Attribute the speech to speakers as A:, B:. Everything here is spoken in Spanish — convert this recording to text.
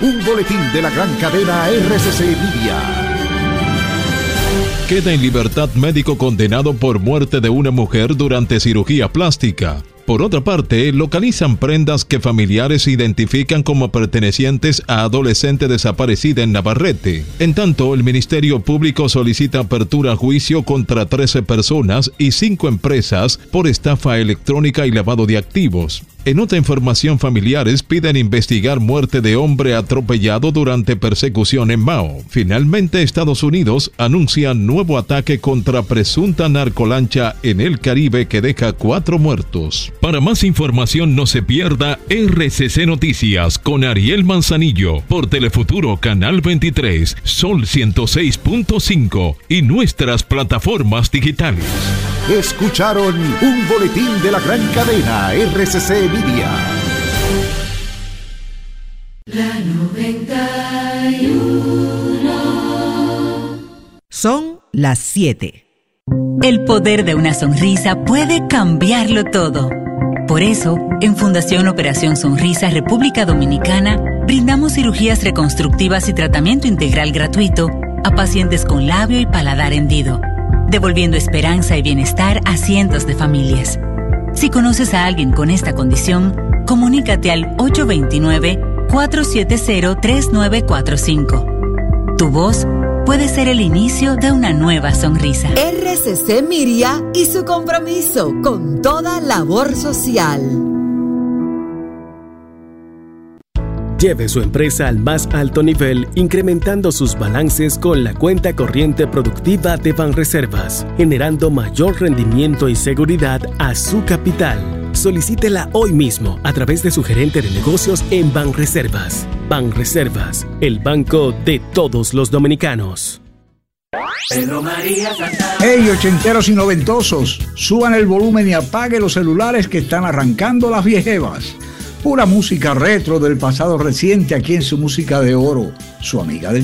A: un boletín de la gran cadena RCC Media.
B: Queda en libertad médico condenado por muerte de una mujer durante cirugía plástica. Por otra parte, localizan prendas que familiares identifican como pertenecientes a adolescente desaparecida en Navarrete. En tanto, el Ministerio Público solicita apertura a juicio contra 13 personas y 5 empresas por estafa electrónica y lavado de activos. En otra información, familiares piden investigar muerte de hombre atropellado durante persecución en Mao. Finalmente, Estados Unidos anuncia nuevo ataque contra presunta narcolancha en el Caribe que deja 4 muertos. Para más información, no se pierda RCC Noticias con Ariel Manzanillo por Telefuturo Canal 23, Sol 106.5 y nuestras plataformas digitales.
A: Escucharon un boletín de la gran cadena RCC Media.
C: La 91.
D: Son las 7.
E: El poder de una sonrisa puede cambiarlo todo. Por eso, en Fundación Operación Sonrisa República Dominicana, brindamos cirugías reconstructivas y tratamiento integral gratuito a pacientes con labio y paladar hendido, devolviendo esperanza y bienestar a cientos de familias. Si conoces a alguien con esta condición, comunícate al 829-470-3945. Tu voz puede ser el inicio de una nueva sonrisa.
D: RCC Miria y su compromiso con toda labor social.
F: Lleve su empresa al más alto nivel, incrementando sus balances con la cuenta corriente productiva de Banreservas, generando mayor rendimiento y seguridad a su capital. Solicítela hoy mismo a través de su gerente de negocios en Banreservas. Banreservas, el banco de todos los dominicanos.
G: Hey, ochenteros y noventosos, suban el volumen y apague los celulares que están arrancando las viejevas. Pura música retro del pasado reciente aquí en su Música de Oro, su amiga del